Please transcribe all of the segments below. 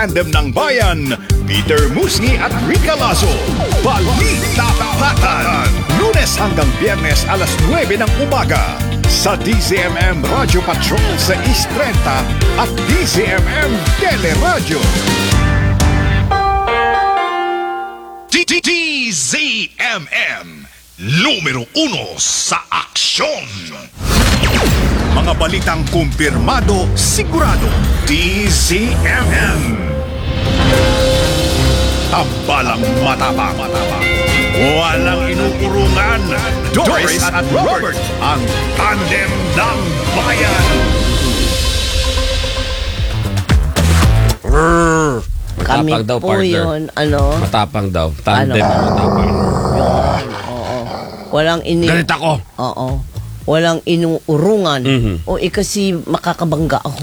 tandem ng bayan, Peter Musni at Rica Lazo. Balita Tapatan, Lunes hanggang Biyernes alas 9 ng umaga sa DZMM Radio Patrol sa East 30 at DZMM Teleradyo. DZMM, numero 1 sa aksyon. Mga balitang kumpirmado, sigurado. DZMM. Tambalang matapang. Walang inuurungan. Doris at Robert, ang tandem ng bayan. Kami Matapang daw, po partner. yun, Matapang daw. Tandem na matapang. Yun, oo. Walang Galit ako. Oo. Walang inuurungan. O kasi makakabangga ako.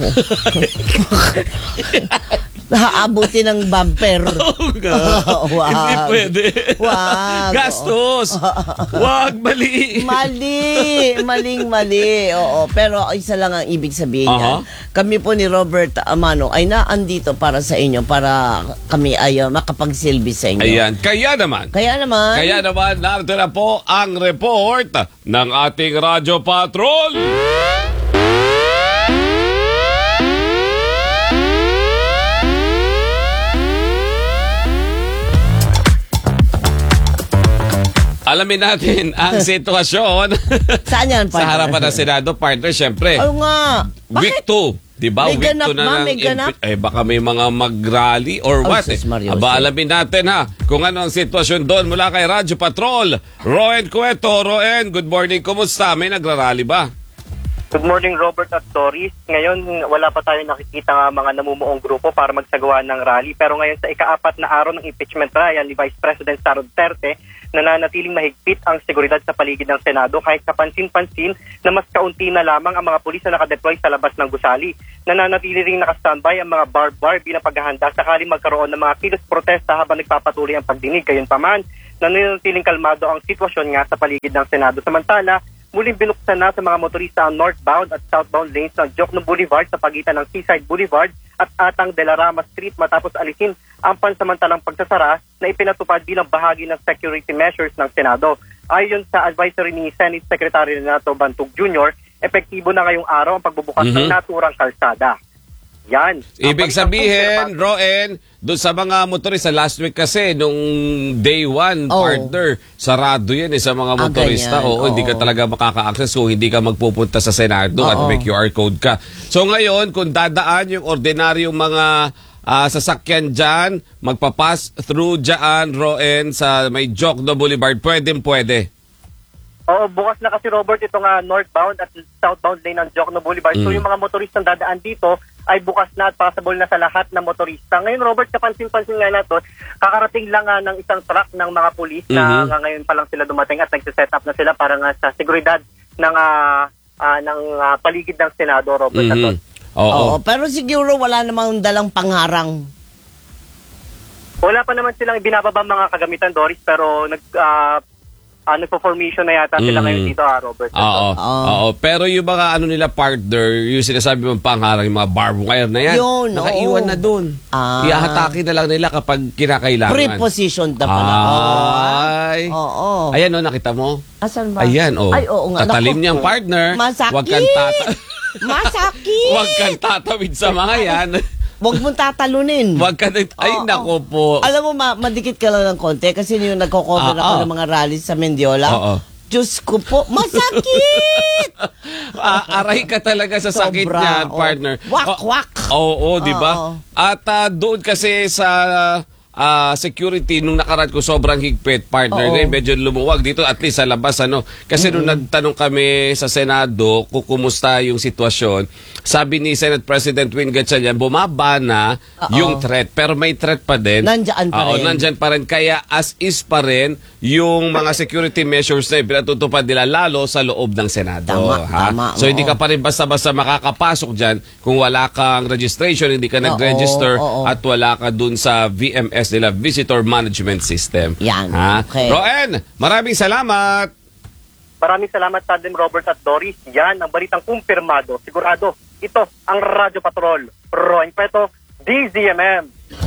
Aabuti ng bumper. Wag. Hindi pwede. Wag. Gastos. Wag, mali. Maling-mali. Oo. Pero isa lang ang ibig sabihin niyan. Kami po ni Robert Amano ay naandito para sa inyo, para kami ay makapagsilbi sa inyo. Ayan. Kaya naman, narito na po ang report ng ating Radyo Patrol. Alamin natin ang sitwasyon Saan yan, partner? sa harapan ng Senado, partner, syempre. Oo nga. Week 2, di ba? May Week 2 ganap na ba? ng May ganap? baka may mga mag-rally or what. sus, Mario. Aba, alamin natin ha kung ano ang sitwasyon doon mula kay Radyo Patrol. Roen Cueto. Roen, good morning. Kumusta? May nagrarally ba? Good morning, Robert at Doris. Ngayon, wala pa tayong nakikita nga mga namumuong grupo para magsagawa ng rally. Pero ngayon sa ika-4 na araw ng impeachment trial ni Vice President Sara Duterte, nananatiling mahigpit ang seguridad sa paligid ng Senado kahit kapansin-pansin na mas kaunti na lamang ang mga pulis na nakadeploy sa labas ng gusali. Nananatili ring nakastandby ang mga bar bilang paghahanda sakaling magkaroon ng mga kilos protesta habang nagpapatuloy ang pagdinig. Gayunpaman, nananatiling kalmado ang sitwasyon nga sa paligid ng Senado. Samantala, muling binuksan na sa mga motorista ang northbound at southbound lanes ng Jokno Boulevard sa pagitan ng Seaside Boulevard at Atang de la Rama Street matapos alisin ang pansamantalang pagsasara na ipinatupad bilang bahagi ng security measures ng Senado. Ayon sa advisory ni Senate Secretary Renato Bantug Jr., epektibo na ngayong araw ang pagbubukas ng naturang kalsada. Yan. Ibig sabihin, Roen, doon sa mga motorista, last week kasi, nung day 1, partner, sarado yan sa mga motorista. Ganyan. Hindi ka talaga makaka-access kung hindi ka magpupunta sa Senado at may QR code ka. So ngayon, kung dadaan yung ordinaryong mga sasakyan dyan, magpapass through dyan, Roen, sa may Jokno Boulevard, pwede. Oo, bukas na kasi, Robert, itong northbound at southbound lane ng Jokno Boulevard. So yung mga motoristang dadaan dito ay bukas na at possible na sa lahat ng motorista. Ngayon, Robert, kapansin-pansin nga natin, kakarating lang ng isang truck ng mga pulis na ngayon pa lang sila dumating at nagsiset up na sila para nga sa seguridad ng paligid ng Senado, Robert. Oo, pero siguro wala namang dalang pangharang. Wala pa naman silang ibinababa mga kagamitan, Doris, pero nagpo-formation na yata sila ngayon dito, Robert. Oo. Pero yung mga nila partner, yung sinasabi mong pangharang, yung mga barbed wire na yan, nakaiwan na dun. Iahatakin na lang nila kapag kinakailangan. Pre-positioned na pala. Ay. Oo. Ayan, nakita mo? Asan ba? Ayan, Ay, oo nga. Tatalim niyang partner. Masakit. Huwag kang Masakit. Huwag kang tatawid sa mga yan. Huwag mong tatalunin. Huwag ka nako po. Alam mo, madikit ka lang ng konti kasi yung nagko-cover ako ng mga rallies sa Mendiola. Diyos ko po, masakit! Aray ka talaga sa sakit niyan, partner. Wak-wak! Oo, di ba? At doon kasi sa security nung nakaraan ko sobrang higpit, partner. Ngayon medyo lumuwag dito at least sa labas kasi nung nagtanong kami sa Senado kung kumusta yung sitwasyon, sabi ni Senate President Win Gatchalian, bumaba na yung threat pero may threat pa din. Nandyan pa rin. Nandyan pa rin, kaya as is pa rin yung mga security measures na pinatutupad nila lalo sa loob ng Senado. Tama, so hindi ka pa rin basta-basta makakapasok dyan kung wala kang registration, hindi ka nag-register at wala ka dun sa VMS nila, Visitor Management System. Yan. Okay. Roen, maraming salamat. Maraming salamat, Tandem Robert at Doris. Yan ang balitang kumpirmado. Sigurado, ito ang Radyo Patrol. Roen Cueto, DZMM.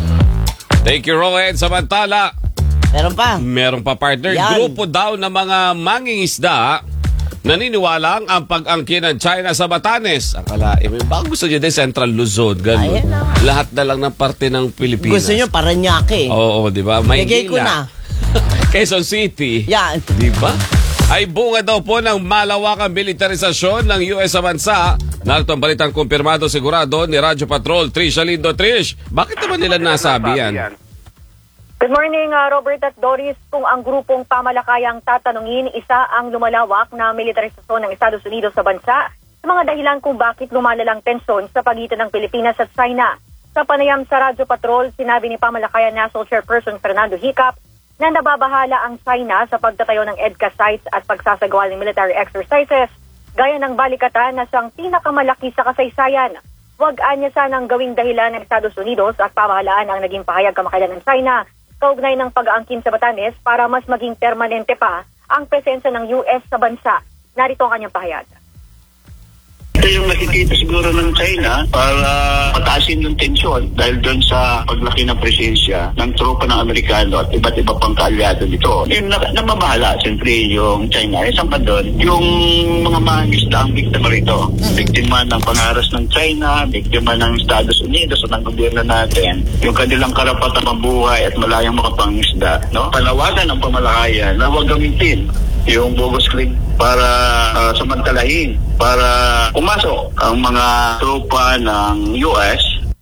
Thank you, Rowan. Samantala, Meron pa, partner. Yan. Grupo daw ng mga mangingisda naniniwalang ang pag-angkin ng China sa Batanes. Akala, baka gusto nyo din Central Luzon. Ganun. Ayan na. Lahat na lang ng parte ng Pilipinas. Gusto nyo Paranaque. Oo, di ba? Bigay ko na. Quezon City. Yan. Di ba? Ay bunga daw po ng malawakang militarisasyon ng US sa bansa. Narito ang balitang kumpirmado sigurado ni Radyo Patrol, Trish Alindo. Trish, bakit naman nila nasabi yan? Good morning, Robert at Doris. Kung ang grupong pamalakayang tatanungin, isa ang lumalawak na militarisasyon ng Estados Unidos sa bansa sa mga dahilan kung bakit lumalalang tensyon sa pagitan ng Pilipinas at China. Sa panayam sa Radyo Patrol, sinabi ni Pamalakayan National Chairperson Fernando Hicap na nababahala ang China sa pagtatayo ng EDCA sites at pagsasagawa ng military exercises, gaya ng balikatan na siyang pinakamalaki sa kasaysayan. Huwag anya sanang gawing dahilan ng Estados Unidos at pamahalaan ang naging pahayag kamakailan ng China kaugnay ng pag-aangkin sa Batanes para mas maging permanente pa ang presensya ng US sa bansa. Narito ang kanyang pahayag. Ito yung nakikita siguro ng China para pataasin yung tensyon dahil doon sa paglaki ng presensya ng tropa ng Amerikano at iba't iba pang kaalyado dito. Yung namabahala, siyempre, yung China. Isang pa doon, yung mga mangisda ang biktima rito. Biktima ng pangaras ng China, biktima ng Estados Unidos at ng gobyerno natin. Yung kanilang karapatang mabuhay at malayang makapangisda. No? Panawagan ng pamalakayan na huwag gamitin yung bogus claim para samantalahin, para pumasok ang mga tropa ng US.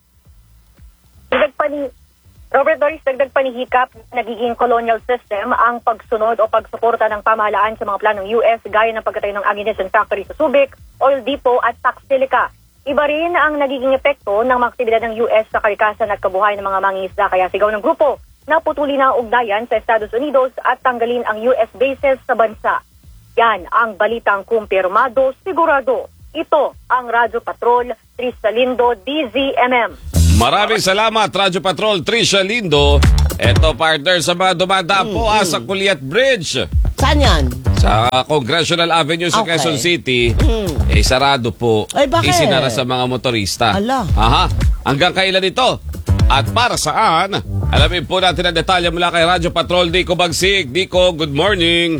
Robert Doris, dagdag pa ni Hicap, nagiging colonial system ang pagsunod o pagsuporta ng pamahalaan sa mga planong US gaya ng pagkatayo ng ammunition factory sa Subic, oil depot at Tax Silica. Iba rin ang nagiging epekto ng mga aktibidad ng US sa kalikasan at kabuhayan ng mga mangingisda, kaya sigaw ng grupo na putulin ang ugnayan sa Estados Unidos at tanggalin ang US bases sa bansa. Yan ang balitang kumpirmado sigurado. Ito ang Radyo Patrol, Trish Alindo, DZMM. Maraming salamat, Radyo Patrol, Trish Alindo. Eto, partner, sa mga dumadaan po sa Culiat Bridge. Saan yan? Sa Congressional Avenue sa Okay. Quezon City. Sarado po. Ay, bakit? Isinara sa mga motorista. Ala. Aha. Hanggang kailan ito? At para saan? Alamin po natin ang detalye mula kay Radyo Patrol, Dico Bagsig. Dico, good morning.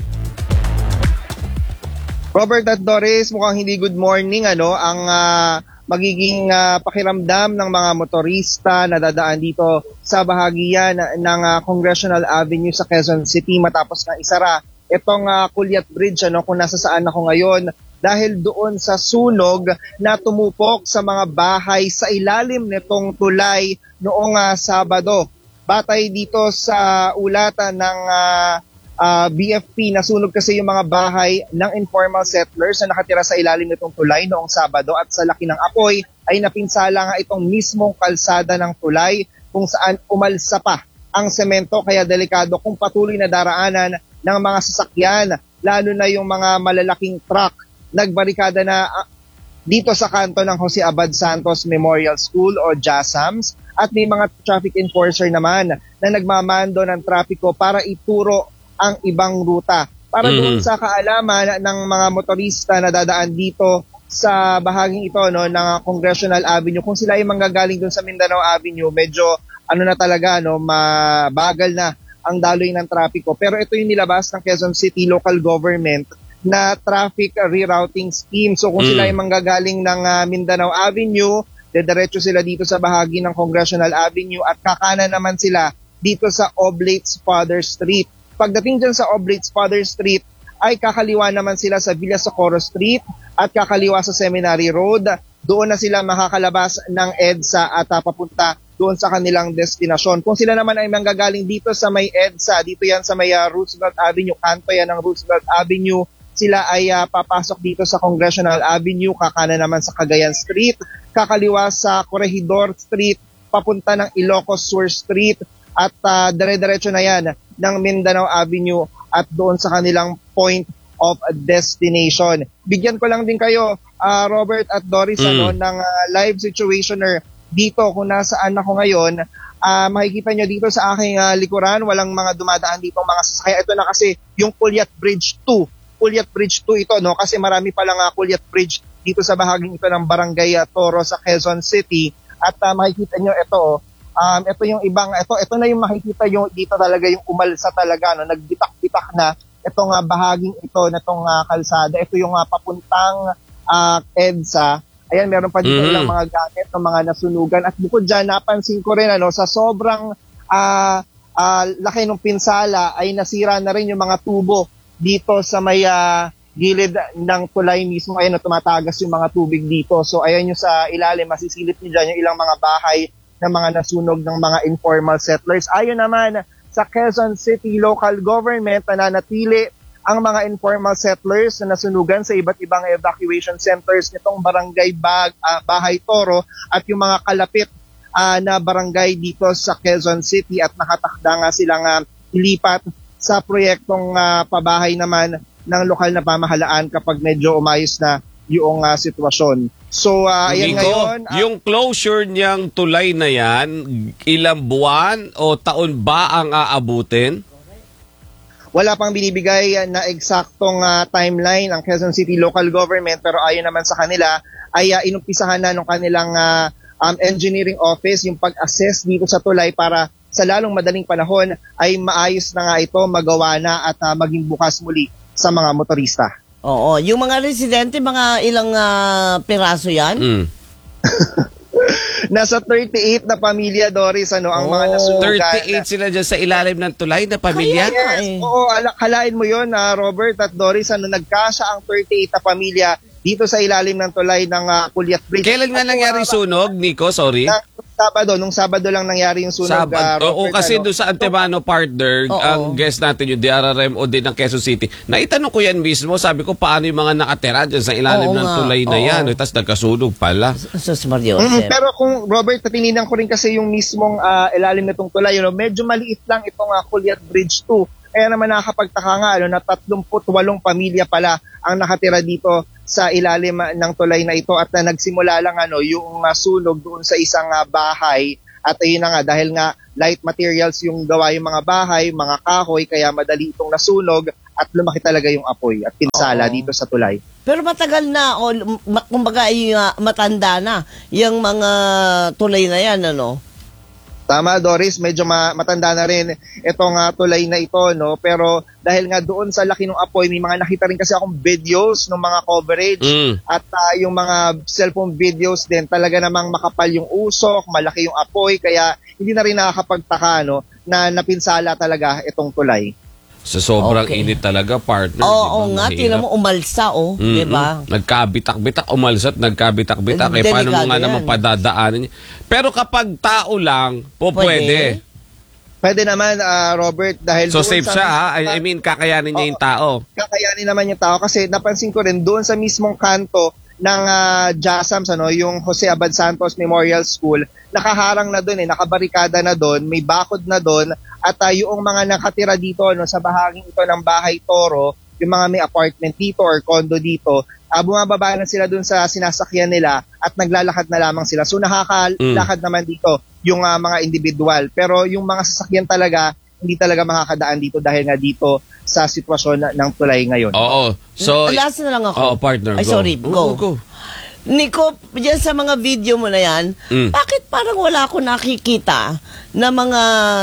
Robert at Doris, mukhang hindi good morning ang magiging pakiramdam ng mga motorista na dadaan dito sa bahagian ng Congressional Avenue sa Quezon City matapos na isara itong Culiat Bridge kung nasa saan ako ngayon dahil doon sa sunog na tumupok sa mga bahay sa ilalim nitong tulay noong Sabado. Batay dito sa ulatan ng BFP, nasunog kasi yung mga bahay ng informal settlers na nakatira sa ilalim nitong tulay noong Sabado at sa laki ng apoy ay napinsala nga itong mismong kalsada ng tulay kung saan umalsa pa ang semento, kaya delikado kung patuloy na daraanan ng mga sasakyan, lalo na yung mga malalaking truck. Nagbarikada na dito sa kanto ng Jose Abad Santos Memorial School o JASAMS at may mga traffic enforcer naman na nagmamando ng trapiko para ituro ang ibang ruta. Para doon sa kaalaman ng mga motorista na dadaan dito sa bahaging ito ng Congressional Avenue, kung sila ay manggagaling doon sa Mindanao Avenue, medyo na talaga, mabagal na ang daloy ng trapiko. Pero ito yung nilabas ng Quezon City Local Government na traffic rerouting scheme. So kung sila ay manggagaling ng Mindanao Avenue, dediretso sila dito sa bahagi ng Congressional Avenue at kakanan naman sila dito sa Oblates Father Street. Pagdating dyan sa Oblates Father Street, ay kakaliwa naman sila sa Villa Socorro Street at kakaliwa sa Seminary Road. Doon na sila makakalabas ng EDSA at papunta doon sa kanilang destinasyon. Kung sila naman ay manggagaling dito sa may EDSA, dito yan sa may Roosevelt Avenue, kanto yan ng Roosevelt Avenue, sila ay papasok dito sa Congressional Avenue, kakanan naman sa Cagayan Street, kakaliwa sa Corregidor Street, papunta ng Ilocos Sur Street, at dire-diretso na yan ng Mindanao Avenue at doon sa kanilang point of destination. Bigyan ko lang din kayo, Robert at Doris, ng live situationer dito kung nasaan ako ngayon. Makikita nyo dito sa aking likuran, walang mga dumadaan dito mga sasakyan. Ito na kasi yung Culiat Bridge 2. Culiat Bridge 2 ito, kasi marami palang Culiat Bridge dito sa bahaging ito ng Barangay Toro sa Quezon City. At makikita nyo ito, ito yung ibang, ito na yung makikita yung dito talaga yung umalsa talaga, no? Nagbitak-bitak na itong bahaging ito na itong kalsada. Ito yung papuntang EDSA. Ayan, meron pa dito lang mga gamit ng mga nasunugan. At bukod dyan, napansin ko rin sa sobrang laki ng pinsala ay nasira na rin yung mga tubo dito sa may gilid ng tulay mismo. Ayan, tumatagas yung mga tubig dito. So ayan yung sa ilalim, masisilip niyo dyan yung ilang mga bahay ng mga nasunog ng mga informal settlers. Ayon naman sa Quezon City Local Government, nananatili ang mga informal settlers na nasunugan sa iba't ibang evacuation centers nitong barangay Bahay Toro at yung mga kalapit na barangay dito sa Quezon City, at nakatakda nga silang ilipat sa proyektong pabahay naman ng lokal na pamahalaan kapag medyo umayos na yung sitwasyon. So, ayan Nico, ngayon. Yung closure niyang tulay na yan, ilang buwan o taon ba ang aabutin? Wala pang binibigay na eksaktong timeline ang Quezon City Local Government, pero ayon naman sa kanila ay inumpisahan na ng kanilang engineering office yung pag-assess dito sa tulay para sa lalong madaling panahon ay maayos na nga ito, magawa na at maging bukas muli sa mga motorista. Oo, yung mga residente, mga ilang piraso yan? Nasa 38 na pamilya, Doris, ang mga nasunugan. 38 sila dyan sa ilalim ng tulay na pamilya? Yes, oo, halain mo yun, Robert at Doris, nagkasya ang 38 na pamilya dito sa ilalim ng tulay ng Kulyat Bridge. Kailan nga nangyari sunog, Nico? Sorry. Nung Sabado lang nangyari yung sunog. Oo, kasi doon sa Antebano partner, ang guest natin yung DRRM o din ng Quezon City, naitanong ko yan mismo, sabi ko paano yung mga nakatira dyan sa ilalim ng tulay na yan, tapos nagkasunog pala. Sus Mario. Pero kung Robert, tininan ko rin kasi yung mismong ilalim nitong tulay, medyo maliit lang itong Kulyat Bridge 2. Kaya naman nakakapagtaka nga na 38 pamilya pala ang nakatira dito sa ilalim ng tulay na ito, at nagsimula lang yung sunog doon sa isang bahay, at ayun na nga dahil nga light materials yung gawa yung mga bahay, mga kahoy, kaya madali itong nasunog at lumaki talaga yung apoy at pinsala dito sa tulay. Pero matagal na, kumbaga ay matanda na yung mga tulay na yan, Tama, Doris, medyo matanda na rin itong tulay na ito, pero dahil nga doon sa laki ng apoy, may mga nakita rin kasi akong videos ng mga coverage at yung mga cellphone videos din, talaga namang makapal yung usok, malaki yung apoy, kaya hindi na rin nakakapagtaka na napinsala talaga itong tulay. Sa sobrang init talaga, partner. Oo nga, tinan mo umalsa, di ba? Nagkabitak-bitak, umalsat, nagkabitak-bitak. Paano mo nga naman padadaanan niya? Pero kapag tao lang, pwede. Pwede naman, Robert, dahil so safe siya, ha? I mean, kakayanin niya yung tao. Kakayanin naman yung tao kasi napansin ko rin doon sa mismong kanto ng JASAMS, yung Jose Abad Santos Memorial School, nakaharang na doon, nakabarikada na doon, may bakod na doon, at yung mga nakatira dito sa bahaging ito ng Bahay Toro, yung mga may apartment dito or condo dito, bumababa na sila doon sa sinasakyan nila at naglalakad na lamang sila. So nakakalakad naman dito yung mga individual. Pero yung mga sasakyan talaga, hindi talaga makakadaan dito dahil nga dito sa sitwasyon ng tulay ngayon. Oo. So, last na lang ako. Oo, partner. Ay, go. sorry. Go. Nico, dyan sa mga video mo na yan, bakit parang wala ko nakikita na mga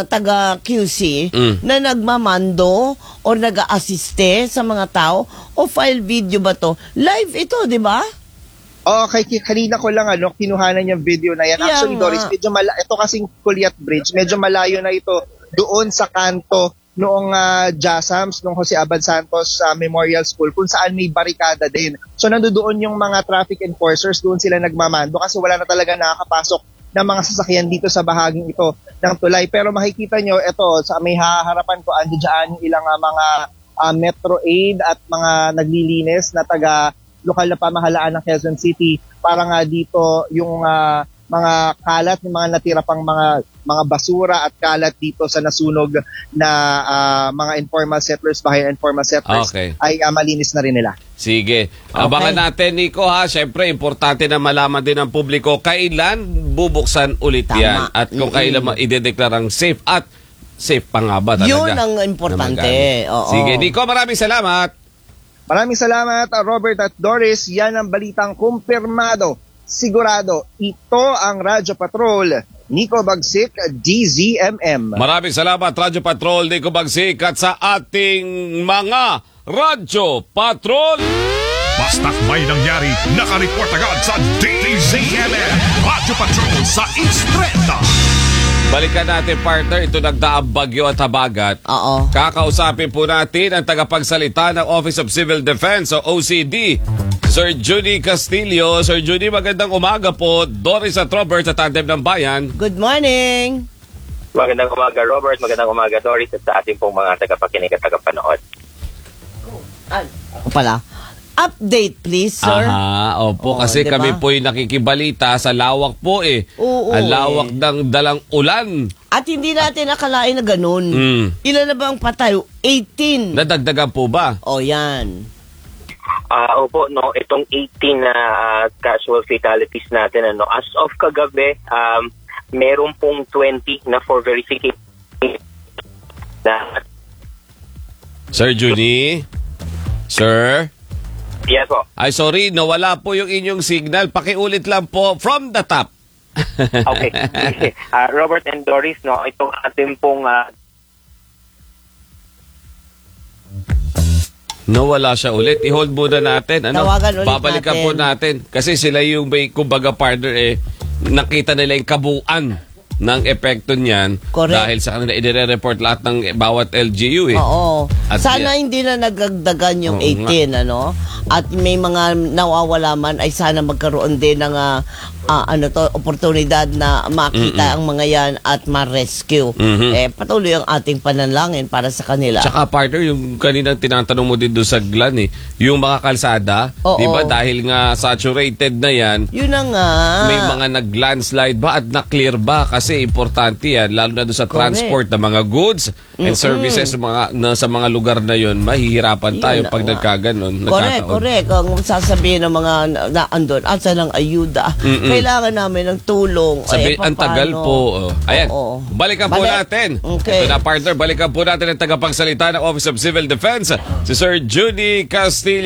taga-QC na nagmamando o nag-a-assiste sa mga tao o file video ba to? Live ito, di ba? Okay, kanina ko lang kinuhanan yung video na yan. Actually, Doris, medyo ito kasing Kulyat Bridge, medyo malayo na ito doon sa kanto noong JASAMS, noong Jose Abad Santos Memorial School, kung saan may barikada din. So nandoon yung mga traffic enforcers, doon sila nagmamando kasi wala na talaga nakakapasok ng mga sasakyan dito sa bahaging ito ng tulay. Pero makikita nyo, ito, sa may haharapan ko, andyan yung ilang mga Metro Aid at mga naglilinis na taga lokal na pamahalaan ng Quezon City para nga dito yung mga kalat, yung mga natira pang mga basura at kalat dito sa nasunog na mga informal settlers, bahay informal settlers, ay malinis na rin nila. Sige. Abangan natin, Nico, ha. Siyempre, importante na malaman din ng publiko kailan bubuksan ulit yan at kung kailan idedeklarang safe at safe pa nga ba talaga. Yun ang importante. Sige, Nico, maraming salamat. Maraming salamat, Robert at Doris. Yan ang balitang kumpirmado. Sigurado, ito ang Radyo Patrol Nico Bagsik, DZMM. Maraming salamat, Radyo Patrol, Nico Bagsik, at sa ating mga Radyo Patrol. Basta't may nangyari, nakareport agad sa DZMM Radyo Patrol sa East 30. Balikan natin, partner, ito nagdaang bagyo at habagat. Oo. Kakausapin po natin ang tagapagsalita ng Office of Civil Defense o OCD, Sir Judy Castillo. Sir Judy, magandang umaga po. Doris at Robert sa Tandem ng Bayan. Good morning. Magandang umaga, Robert. Magandang umaga, Doris, at sa ating pong mga tagapakinig at tagapanood. Ako pala. Update please, sir. Aha, opo, kasi diba? kami po'y nakikibalita sa lawak po eh. Oo, ang lawak ng dalang ulan. At hindi natin akalain na ganun. Ilan na ba ang patay? 18. Nadagdagan po ba? O yan. Opo, no, itong 18 na casual fatalities natin, as of kagabi, meron pong 20 na for verification. Sir Judy? Sir? Yes po. Ay, sorry, nawala po yung inyong signal. Pakiulit lang po from the top. Okay. Robert and Doris, no, itong ating pong Nawala siya ulit. I-hold muna natin. Tawagan ulit babalikan natin. po natin. Kasi sila yung may, kumbaga, partner nakita nila yung kabuuan ng epekto niyan. Correct. Dahil sa kanila i-report lahat ng bawat LGU eh. Oo. At Sana hindi na nagdagdagan yung Oo 18, ano? At may mga nawawala man ay sana magkaroon din ng oportunidad na makita ang mga yan at ma-rescue. Patuloy ang ating panalangin para sa kanila. Tsaka partner, yung kaninang tinatanong mo din doon sa Glan yung mga kalsada, Oo. di ba dahil nga saturated na yan, Yun na nga. may mga nag-landslide ba at na-clear ba? Kasi importante yan, lalo na doon sa Correct. transport ng mga goods and services sa mga lugar na yun, mahihirapan tayo Yun na pag nga. nagkaganon. Correct. Ang sasabihin ng mga naandun, asa ng ayuda. Kailangan namin ng tulong. Ang tagal po. Ayan, Oo. balikan po natin. Okay. Ito na, partner, balikan po natin ang tagapagsalita ng Office of Civil Defense, si Sir Judy Castillo.